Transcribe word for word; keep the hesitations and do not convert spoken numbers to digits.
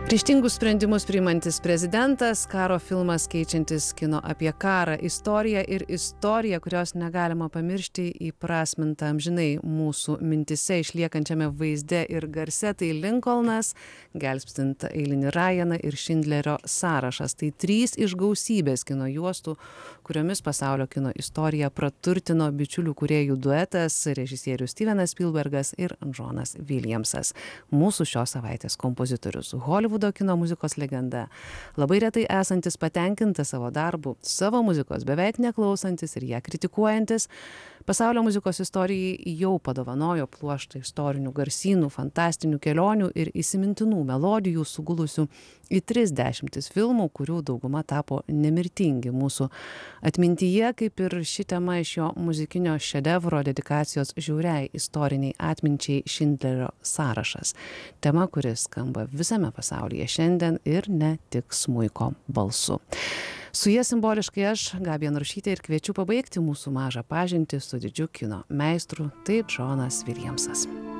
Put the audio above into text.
Ryžtingus sprendimus priimantis prezidentas, karo filmas keičiantis kino apie karą, istorija ir istorija, kurios negalima pamiršti, įprasminta amžinai mūsų mintise išliekančiame vaizde ir garse. Tai Linkolnas, gelbstint eilinį Ryaną ir Šindlerio sąrašas. Tai trys iš gausybės kino juostų, kuriomis pasaulio kino istoriją praturtino bičiulių kūrėjų duetas, režisierius Stevenas Spielbergas ir Džonas Viljamsas. Mūsų šios savaitės kompozitorius, Holivudo kino muzikos legenda, labai retai esantis patenkintas savo darbu, savo muzikos beveik neklausantis ir ją kritikuojantis, pasaulio muzikos istorijai jau padovanojo pluoštą istorinių garsynų, fantastinių kelionių ir įsimintinų melodijų sugulusių į tris dešimtis filmų, kurių dauguma tapo nemirtingi mūsų atmintyje, kaip ir ši tema iš jo muzikinio šedevro dedikacijos žiauriai istoriniai atminčiai Šindlerio sąrašas. Tema, kuris skamba visame pasaulyje šiandien ir ne tik smuiko balsu. Su jie simboliškai aš, Gabija Narušytė, ir kviečiu pabaigti mūsų mažą pažintį su didžiu kino meistru, tai Džonas Viljamsas.